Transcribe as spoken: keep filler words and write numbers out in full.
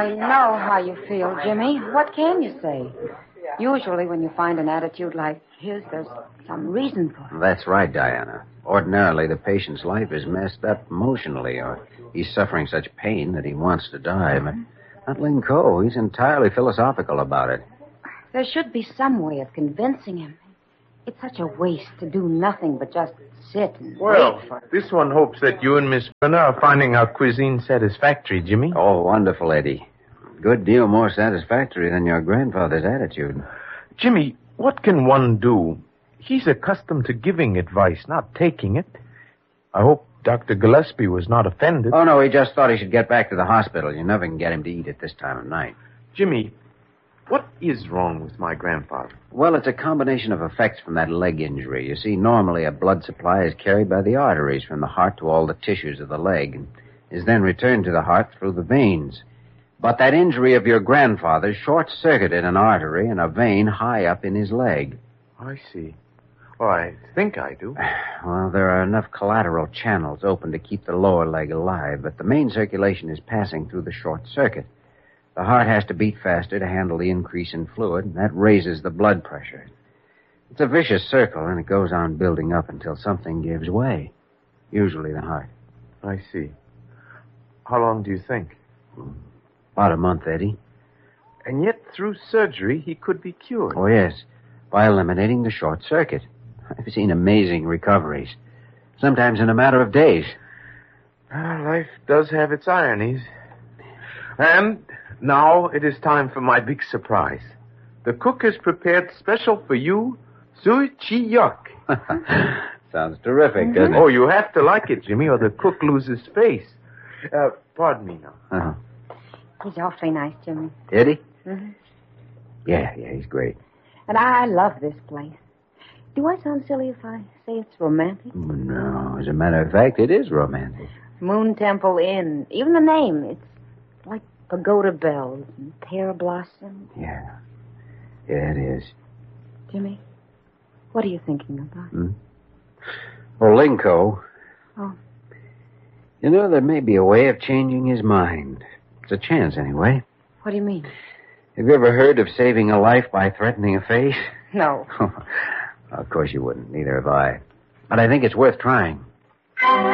I know how you feel, Jimmy. What can you say? Usually when you find an attitude like his, there's some reason for it. That's right, Diana. Ordinarily, the patient's life is messed up emotionally, or he's suffering such pain that he wants to die. But not Ling Ko. He's entirely philosophical about it. There should be some way of convincing him. It's such a waste to do nothing but just sit and Well, wait for... this one hopes that you and Miss Brenner are finding our cuisine satisfactory, Jimmy. Oh, wonderful, Eddie. Good deal more satisfactory than your grandfather's attitude. Jimmy, what can one do? He's accustomed to giving advice, not taking it. I hope Doctor Gillespie was not offended. Oh, no, he just thought he should get back to the hospital. You never can get him to eat at this time of night. Jimmy, what is wrong with my grandfather? Well, it's a combination of effects from that leg injury. You see, normally a blood supply is carried by the arteries from the heart to all the tissues of the leg and is then returned to the heart through the veins. But that injury of your grandfather short-circuited an artery and a vein high up in his leg. I see. Well, I think I do. Well, there are enough collateral channels open to keep the lower leg alive, but the main circulation is passing through the short circuit. The heart has to beat faster to handle the increase in fluid, and that raises the blood pressure. It's a vicious circle, and it goes on building up until something gives way. Usually the heart. I see. How long do you think? About a month, Eddie. And yet, through surgery, he could be cured. Oh, yes. By eliminating the short circuit. I've seen amazing recoveries. Sometimes in a matter of days. Ah, life does have its ironies. And now it is time for my big surprise. The cook has prepared special for you, Sui Chi Yuck. Sounds terrific, doesn't it? Oh, you have to like it, Jimmy, or the cook loses face. Uh, pardon me now. Uh-huh. He's awfully nice, Jimmy. Eddie? Mm-hmm. Yeah, yeah, he's great. And I love this place. Do I sound silly if I say it's romantic? No, as a matter of fact, it is romantic. Moon Temple Inn. Even the name. It's like pagoda bells and pear blossom. Yeah. Yeah, it is. Jimmy, what are you thinking about? Hmm? Well, Ling Ko. Oh. You know, there may be a way of changing his mind. It's a chance, anyway. What do you mean? Have you ever heard of saving a life by threatening a face? No. Of course you wouldn't. Neither have I. But I think it's worth trying.